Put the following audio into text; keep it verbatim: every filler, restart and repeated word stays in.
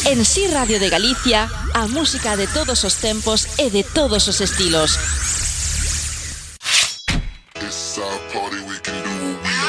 En Si Radio de Galicia, a música de todos os tempos e de todos os estilos. It's our party, we can do